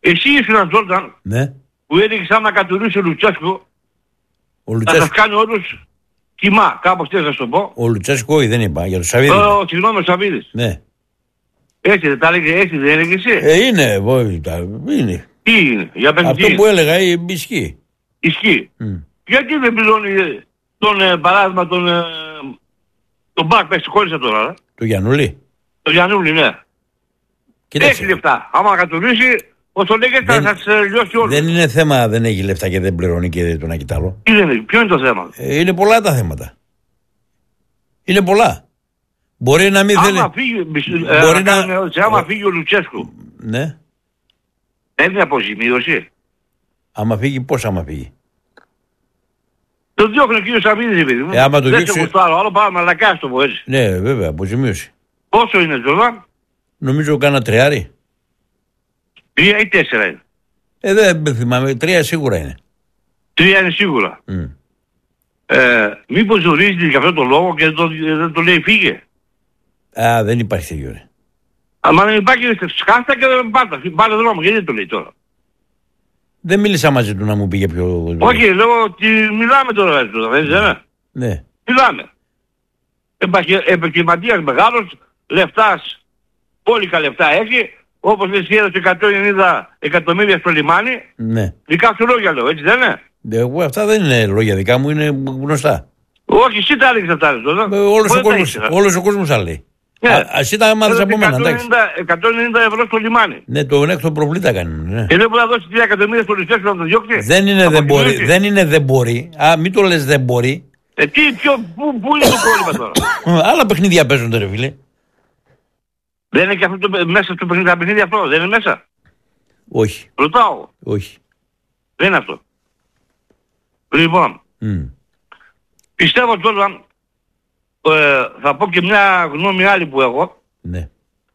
Εσύ ήσουν Τζόρνταν, Ναι. που έλεγε σαν να κατουρίσει ο Λουτσέσκο. Ο Θα σας Λουτσέσκο, κάνει όλους κοιμά, κάπως τέτοια να σου το πω. ο Λουτσέσκο όχι, δεν είπα, για το Σαββίδη. Συγγνώμη, ο Σαββίδης. Ναι. Έτσι δεν τα έλεγε, έτσι δεν έλεγε εσύ. Είναι, είναι. Τι είναι, για πες τι Αυτό είναι. που έλεγα ισχύει. Ισχύει. Μμ. Γιατί δεν πληρώνει τον παράδειγμα τον Μπακ, πες, συγχώρησα τώρα. Το Γιαννούλη. Το Γιαννούλη, ναι. Κοίταξε. Έχει λεφτά. Άμα κατουρίσει, ως το λέγεται θα σας λιώσει όλους. Δεν είναι θέμα δεν έχει λεφτά και δεν πληρώνει και τον Ακιτάλο. Τι δεν είναι, ποιο είναι το θέμα. Είναι πολλά τα θέματα. Είναι πολλά. Μπορεί να μην θέλει. Άμα φύγει, Μπορεί άμα φύγει ο Λουτσέσκου, Ναι. είναι αποζημίωση. Άμα φύγει, πώς άμα φύγει. Το διώχνει ο κύριος Σαββίδης, παιδί μου. Άμα το δεν διώξει- σε γουστάρω, άλλο πάμε μαλακάς το πω έτσι. Ναι, βέβαια, αποζημίωση. Πόσο είναι, Τζορδάν? Νομίζω κάνα τριάρι. 3 ή 4 είναι. Δεν θυμάμαι. 3 σίγουρα είναι. 3 είναι σίγουρα. Μμ. Μήπως ζορίζεται για αυτόν τον λόγο και δεν το λέει φύγε. Α, δεν υπάρχει τέτοιο. Ρε. Αν δεν υπάρχει, σκάστα και πάρε δρόμο. Γιατί δεν το λέει τώρα. Δεν μίλησα μαζί του να μου πει για ποιο. Όχι, λέω ότι μιλάμε τώρα, δεν είναι. Ναι. Μιλάμε. Επαγγελματίας μεγάλος, λεφτάς, πόλικα λεφτά έχει, όπως εσύ έδωσε 190 εκατομμύρια στο λιμάνι, Ναι. δικά σου λόγια λέω, έτσι δεν είναι. Εγώ αυτά δεν είναι λόγια δικά μου, είναι γνωστά. Όχι, εσύ τα έλεγες αυτά, τώρα. Όλος ο κόσμος τα λέει. Ναι. Εσύ τα μάθες από μένα, εντάξει. 190 ευρώ στο λιμάνι. Ναι, το έκτο προβλήτα κάνουν. Ναι. Και δεν μπορεί να δώσει 3 εκατομμύρια στο Λουτσέσκο να το διώξει. Δεν είναι δεν μπορεί. Αποκοινήσει. Δεν είναι δεν μπορεί. Α, μην το λες δεν μπορεί. Πού είναι το πρόβλημα τώρα. Άλλα παιχνίδια παίζονται, ρε φίλε. Δεν είναι και αυτό μέσα στο παιχνίδι, τα παιχνίδια αυτό, δεν είναι μέσα. Όχι. Ρωτάω. Όχι. Δεν είναι αυτό. Λοιπόν, Μμ. πιστεύω τώρα, θα πω και μια γνώμη άλλη που έχω, Ναι.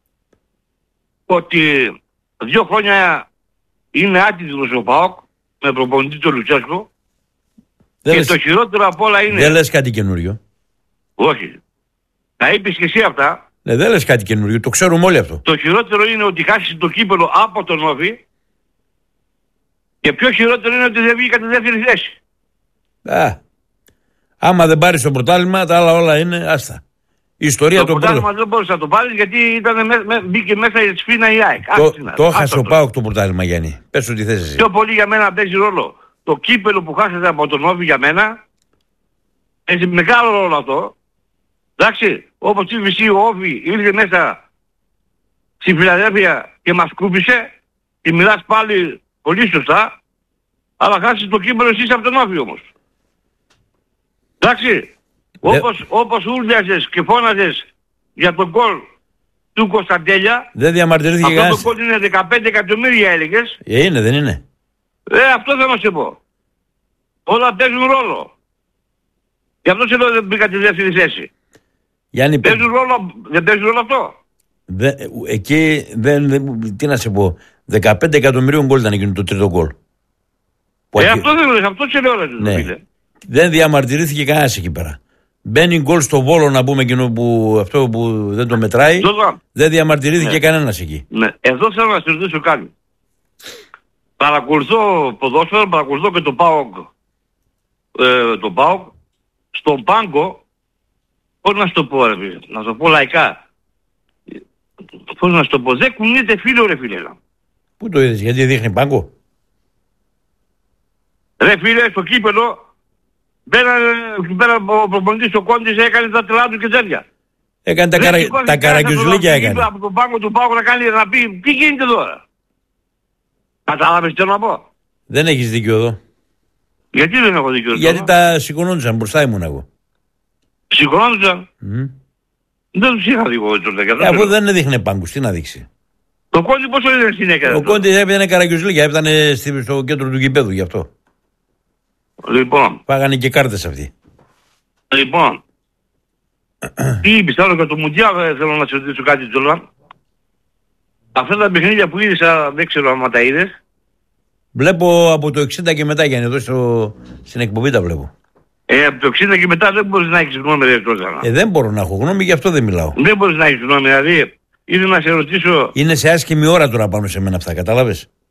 ότι 2 χρόνια είναι άτιτλος ο ΠΑΟΚ με προπονητή του Λουτσέσκο Δεν και λες, το χειρότερο απ' όλα είναι... δεν λες κάτι καινούριο. Όχι. Τα είπες και εσύ αυτά. Ναι, δεν λες κάτι καινούριο. Το ξέρουμε όλοι αυτό. Το χειρότερο είναι ότι χάσεις το κύπελο από τον Όφη και πιο χειρότερο είναι ότι δεν βγήκε τη δεύτερη θέση. Α, άμα δεν πάρεις το πρωτάθλημα, τα άλλα όλα είναι άστα. Η ιστορία Το των πρωτάθλημα πρώτων. δεν μπορείς να το πάρεις γιατί μπήκε μέσα η Σφίνα η ΑΕΚ. Το έχασε ο ΠΑΟΚ το πρωτάθλημα, Γιάννη. Πες ό,τι θες εσύ. Πιο πολύ για μένα παίζει ρόλο το κύπελο που χάσατε από τον Όφη για μένα. Έχει μεγάλο ρόλο αυτό. Εντάξει, όπως η Βυσσή ο Όφη ήρθε μέσα στη Φιλαδέλφια και μας κούμπησε και μιλάς πάλι πολύ σωστά, αλλά χάσεις το κύπελο εσείς από τον Όφη όμως. Εντάξει, όπως ούρλιαζες και φώναζες για τον γκολ του Κωνσταντέλια, Δεν διαμαρτυρήθηκε αυτό το κανένας. γκολ είναι 15 εκατομμύρια έλεγες. Είναι, δεν είναι. Αυτό θέλω να σε πω. Όλα παίζουν ρόλο. Γι' αυτό σε λέω δεν μπήκα τη δεύτερη θέση. Γιάννη, Παίζουν ρόλο, δεν παίζουν ρόλο αυτό. εκεί τι να σε πω. 15 εκατομμυρίων γκολ ήταν εκείνο το τρίτο γκολ. Αυτό δεν λες, αυτό σε λέω ρε Ναι. φίλε. Δεν διαμαρτυρήθηκε κανένας εκεί πέρα. Μπαίνει γκολ στο Βόλο να πούμε εκείνο αυτό που δεν το μετράει. Τώρα, Δεν διαμαρτυρήθηκε κανένας εκεί. ναι, εδώ θέλω να σε ρωτήσω κάτι. Παρακολουθώ ποδόσφαιρο, παρακολουθώ και το ΠΑΟΚ. Το ΠΑΟΚ στον πάγκο, πώς να σου το πω ρε φίλε, να σου το πω λαϊκά. Πώς να σου το πω, δεν κουνείται φίλο ρε φίλε. Πού το είδες, γιατί δείχνει πάγκο. Ρε φίλε, στο κύπελο, πέρα ο προπονητής ο Κόντης έκανε τα τρελά του και τέτοια. Έκανε τα καραγκιουζλίκια έκανε. Από τον πάγκο του Πάγκου να πει, τι γίνεται τώρα. Κατάλαβες τι θέλω να πω. Δεν έχεις δίκιο εδώ. Γιατί δεν έχω δίκιο. Γιατί τα σηκωνόντουσαν μπροστά ήμουν εγώ. Συγχρόνισαν. Δεν τους είχα δει εγώ τότε. Αφού δεν έδειχνε πάγκους, τι να δείξει. Το Κόντι πόσο είναι συνέχεια. Ο Κόντι έπαιρνε καραγκιουζλίκια, έπαιρνε στο κέντρο του γηπέδου γι' αυτό. Λοιπόν. Πάγανε και κάρτες αυτοί. Λοιπόν. Τι είπες άλλο για το Μουντιάλ, θέλω να σε ρωτήσω κάτι Τζολάν. Αυτά τα παιχνίδια που είδες, δεν ξέρω αν τα είδες. Βλέπω από το 60 και μετά, Γιάννη, εδώ στην εκπομπή τα βλέπω. Από το 60 και μετά δεν μπορείς να έχεις γνώμη ρε Τζολάν. Δεν μπορώ να έχω γνώμη, γι' αυτό δεν μιλάω. Δεν μπορείς να έχεις γνώμη, δηλαδή ήθελα να σε ρωτήσω. Είναι σε άσχημη ώρα τώρα πάνω σε μένα αυτά, κατάλαβες.